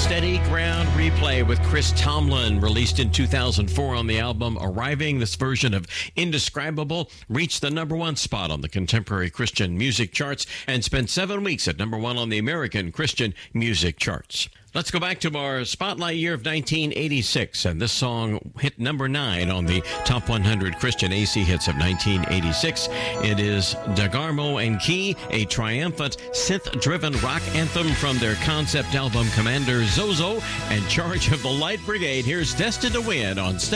Steady Ground Replay with Chris Tomlin, released in 2004 on the album Arriving. This version of Indescribable reached the #1 spot on the contemporary Christian music charts and spent 7 weeks at #1 on the American Christian music charts. Let's go back to our spotlight year of 1986, and this song hit #9 on the Top 100 Christian AC Hits of 1986. It is DeGarmo and Key, a triumphant synth-driven rock anthem from their concept album Commander Zozo and Charge of the Light Brigade. Here's Destined to Win on